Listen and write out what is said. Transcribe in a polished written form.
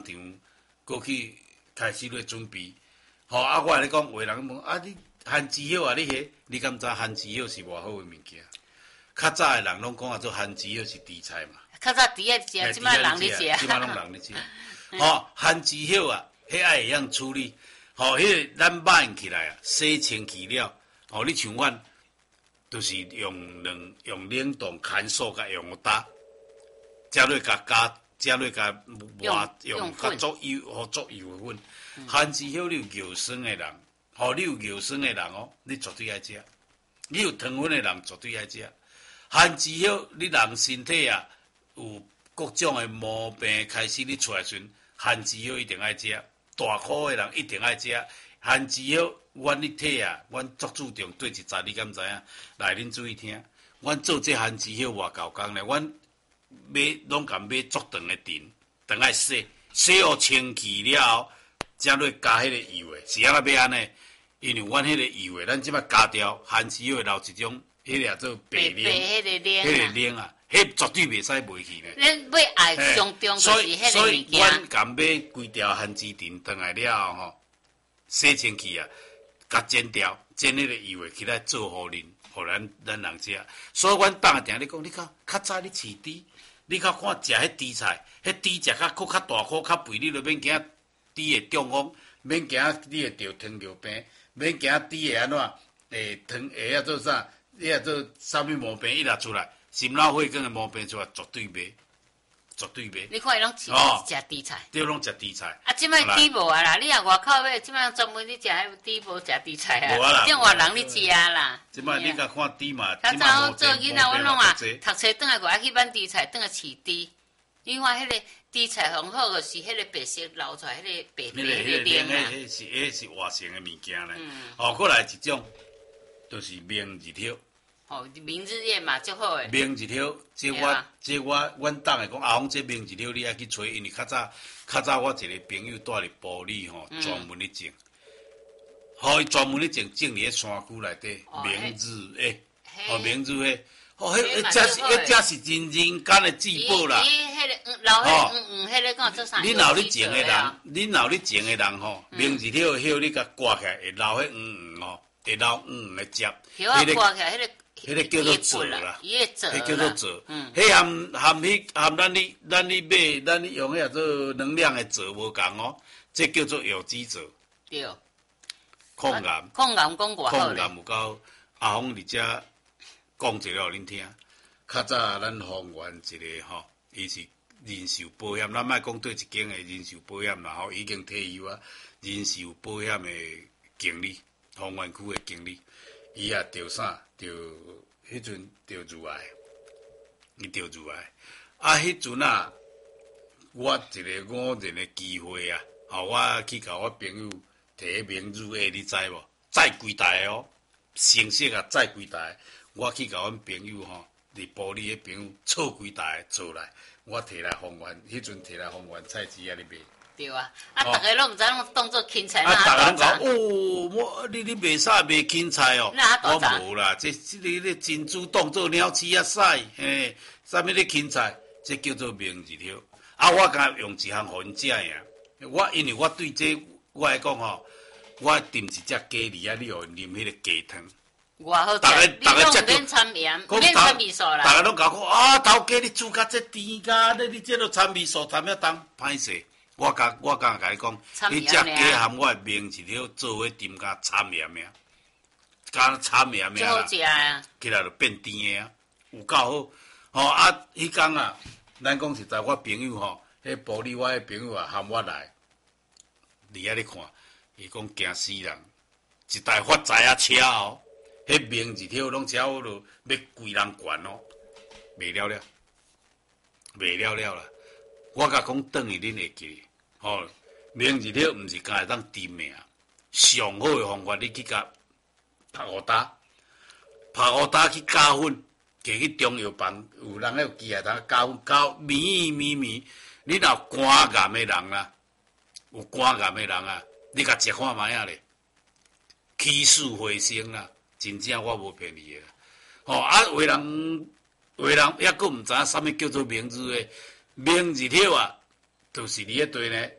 场过去开始咧准备。啊，我来讲，有人问啊，你番薯叶啊，你迄，你敢知番薯叶是偌好诶物件？较早诶人拢讲做番薯叶是猪菜嘛。 较早猪仔食，即摆人咧食。 即摆拢人咧食。番薯叶啊，迄爱会样处理。迄个咱买起来啊，洗清去了。你像阮，就是用冷冻乾燥甲用打，加落甲磨用较足油粉。番薯叶你有尿酸诶人，你有尿酸诶人你绝对爱食。你有糖分诶人绝对爱食。番薯叶你人身体啊有各种诶毛病开始你出来时，番薯叶一定爱食。大颗诶人一定爱食。番薯叶，阮咧体啊，阮足注重对一节，你敢知影？来，恁注意听，阮做这番薯叶偌够工咧，阮拢甲买足长诶肠爱洗互清气了后，才落加迄个油诶。是安怎要安尼？因为阮迄个油诶，咱即摆加掉番薯叶留一种，迄个做白黏，迄个黏啊，迄绝对袂使袂去呢。 咱要爱上重就是迄个物件。 所以阮甲买规条番薯肠转来了后洗清气啊，甲煎掉，煎迄个油诶起来做互恁，互咱人食。所以阮放定咧讲，你看较早你饲猪，你较看食迄猪菜，迄猪食较大颗较肥，你就免惊猪会中风，免惊你会着糖尿病，免惊猪会安怎会做啥？做啥物毛病一拉出来，心脑血管诶毛病出来，绝对袂。 你看伊拢食猪菜， 对，拢食猪菜。 即摆猪无啊啦，你若外口买，即摆专门你食迄猪无食猪菜啊， 无啊啦， 种外人咧食啦。 即摆你甲看猪嘛， 较早我做囡仔，阮拢啊，读册转来过爱去买猪菜，转来饲猪。你看迄个猪菜上好，就是迄个白色流出来，迄个白白迄个黏啊。 迄是活性诶物件咧。过来一种，就是明日条。 明日叶嘛，足好诶。 明日条，阮当下讲阿峰，这明日条你爱去找，因为较早我一个朋友住伫埔里专门咧种，伊专门咧种伫咧山区内底。明日诶，明日诶，迄真是真人间诶至宝啦。 迄个老迄个讲做啥？ 恁老咧种诶人明日条诶叶你甲刮起来会留迄会留诶汁。 叶啊刮起来， 迄个叫做蔗啦， 迄叫做蔗。迄含咱你买，咱用迄做能量的蔗无共这叫做有机蔗。 对。 抗癌讲偌好咧。 抗癌有够阿峰伫遮讲一个互恁听。较早咱方圆一个伊是人寿保险，咱莫讲对一间的人寿保险啦已经退休啊。人寿保险的经理，方圆区的经理。伊啊着啥？着迄阵着乳癌，伊着乳癌。迄阵啊，我一个偶然的机会啊，我去甲我朋友摕明日诶，你知无？载几台成色啊载几台，我去甲阮朋友伫埔里诶朋友凑几台做来，我摕来方圆，迄阵摕来方圆菜市啊咧卖。 对啊，大家拢毋知拢当做芹菜。 大家拢讲你卖啥卖芹菜哦？我无啦，这个珍珠当做鸟鼠啊使，啥物咧芹菜？这叫做明日条。我敢用一项互因食呀。因为我对这我来讲我炖一只鸡梨啊，你互因啉迄个鸡汤。 偌好食，你拢免掺盐，免掺味素啦。 大家拢讲头家你煮甲这甜甲，你这都掺味素，掺了当歹势。我甲你讲，你只鸡含我的明日条做伙炖甲掺盐呀，加掺盐呀啦，起来就变甜的啊，有够好。迄天啊，咱讲实在，我朋友迄埔里我迄朋友啊，喊我来，伫遐咧看，伊讲惊死人，一台发财啊车迄明日条拢差不多要几人悬卖了啦。我甲讲转去恁会记。明日条毋是干会当炖的啊，上好的方法你去甲拍乌打去加粉，摕去中药房，有人有记啊，通加粉加绵。你若肝癌的人啦，有肝癌的人啊，你甲食看卖啊咧，起死回生啦，真正我无骗你啦。有人抑佫毋知影啥物叫做明日条啊。就是你迄对呢，